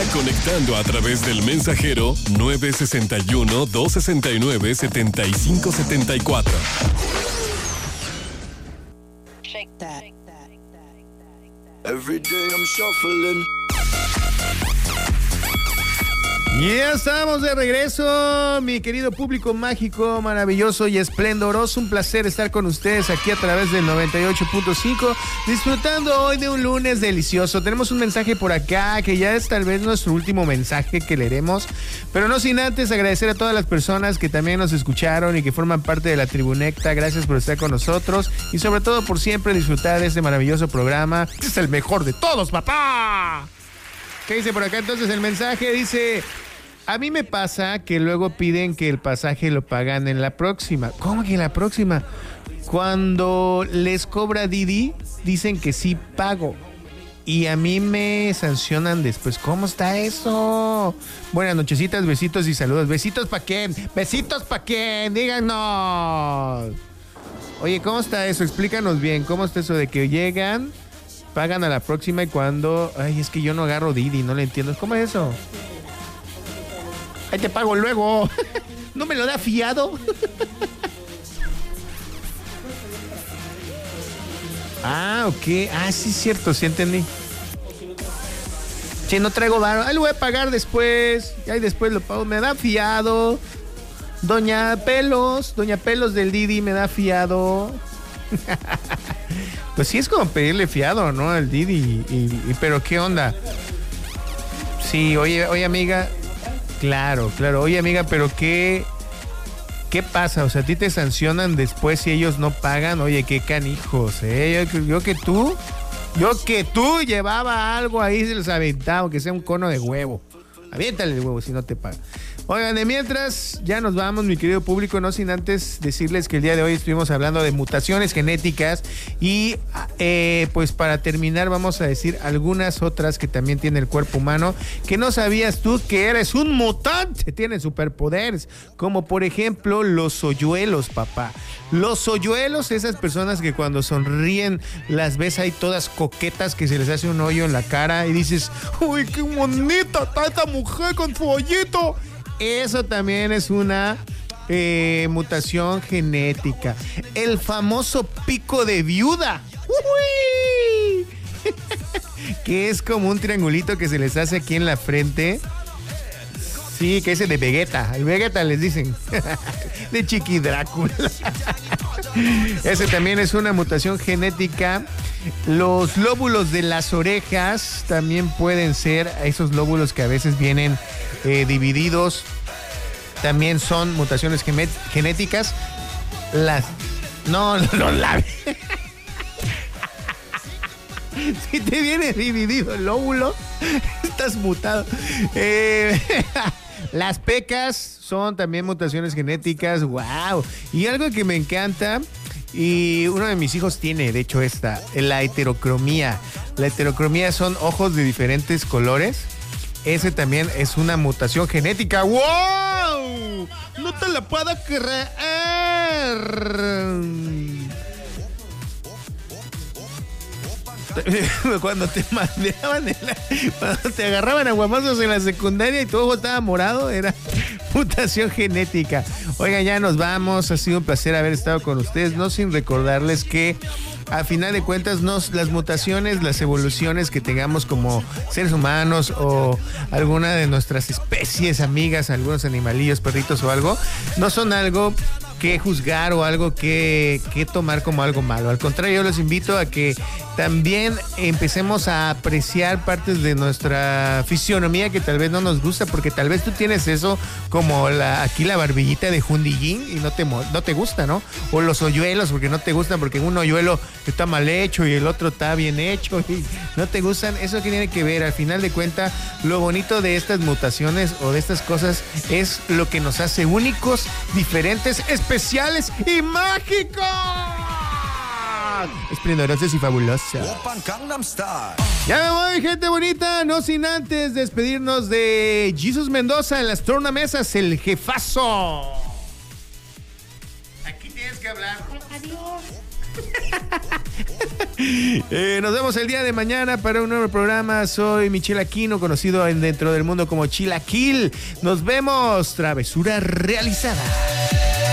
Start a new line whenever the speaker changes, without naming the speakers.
conectando a través del mensajero 961-269-7574.
Shake that.
Every day I'm shuffling.
Ya estamos de regreso, mi querido público mágico, maravilloso y esplendoroso. Un placer estar con ustedes aquí a través del 98.5, disfrutando hoy de un lunes delicioso. Tenemos un mensaje por acá que ya es tal vez nuestro último mensaje que leeremos, pero no sin antes agradecer a todas las personas que también nos escucharon y que forman parte de la Tribunecta. Gracias por estar con nosotros y sobre todo por siempre disfrutar de este maravilloso programa. Este es el mejor de todos, papá. ¿Qué dice por acá entonces el mensaje? Dice: a mí me pasa que luego piden que el pasaje lo pagan en la próxima. ¿Cómo que en la próxima? Cuando les cobra Didi, dicen que sí pago. Y a mí me sancionan después. ¿Cómo está eso? Buenas nochecitas, besitos y saludos. ¿Besitos para quién? ¿Besitos para quién? Díganos. Oye, ¿cómo está eso? Explícanos bien. ¿Cómo está eso de que llegan, pagan a la próxima y cuando... Ay, es que yo no agarro Didi, no le entiendo. ¿Cómo es eso? Ahí te pago luego. ¿No me lo da fiado? Ah, ok. Ah, sí, cierto, sí entendí. Che, no traigo varo. Ahí lo voy a pagar después. Y ahí después lo pago. Me da fiado. Doña Pelos del Didi me da fiado. Pues sí es como pedirle fiado, ¿no? Al Didi. Pero ¿qué onda? Sí, oye, amiga... Claro. Oye, amiga, pero ¿qué pasa? O sea, ¿a ti te sancionan después si ellos no pagan? Oye, qué canijos, ¿eh? Yo que tú llevaba algo ahí, se los aventaba, aunque sea un cono de huevo. Aviéntale el huevo si no te pagan. Oigan, de mientras, ya nos vamos, mi querido público, no sin antes decirles que el día de hoy estuvimos hablando de mutaciones genéticas y pues para terminar vamos a decir algunas otras que también tiene el cuerpo humano, que no sabías tú que eres un mutante, tienen superpoderes, como por ejemplo los hoyuelos, papá. Los hoyuelos, esas personas que cuando sonríen las ves ahí todas coquetas, que se les hace un hoyo en la cara y dices, uy, qué bonita está esta mujer con su hoyito. Eso también es una mutación genética. El famoso pico de viuda. ¡Uy! Que es como un triangulito que se les hace aquí en la frente. Sí, que ese de Vegeta. El Vegeta les dicen. De Chiqui Drácula. Ese también es una mutación genética. Los lóbulos de las orejas también pueden ser esos lóbulos que a veces vienen divididos. También son mutaciones genéticas. Los labios. Si te viene dividido el lóbulo, estás mutado. Las pecas son también mutaciones genéticas. ¡Wow! Y algo que me encanta, y uno de mis hijos tiene, de hecho, la heterocromía. La heterocromía son ojos de diferentes colores. Ese también es una mutación genética. ¡Wow! No te la puedo creer. Cuando te mandaban, cuando te agarraban a guamazos en la secundaria y tu ojo estaba morado, era mutación genética. Oigan, ya nos vamos. Ha sido un placer haber estado con ustedes. No sin recordarles que a final de cuentas, las mutaciones, las evoluciones que tengamos como seres humanos o alguna de nuestras especies amigas, algunos animalillos, perritos o algo, no son algo que juzgar o algo que tomar como algo malo. Al contrario, yo los invito a que también empecemos a apreciar partes de nuestra fisionomía que tal vez no nos gusta, porque tal vez tú tienes eso como aquí la barbillita de Jundillín y no te gusta, ¿no? O los hoyuelos porque no te gustan, porque un hoyuelo está mal hecho y el otro está bien hecho y no te gustan. Eso que tiene que ver, al final de cuentas, lo bonito de estas mutaciones o de estas cosas es lo que nos hace únicos, diferentes, especiales y mágicos. Esplendorosos y fabulosos. Ya me voy, gente bonita, no sin antes despedirnos de Jesus Mendoza en las tornamesas, el jefazo. Aquí tienes que hablar.
Adiós.
Nos vemos el día de mañana para un nuevo programa. Soy Michel Aquino, conocido dentro del mundo como Chilaquil. Nos vemos. Travesura realizada.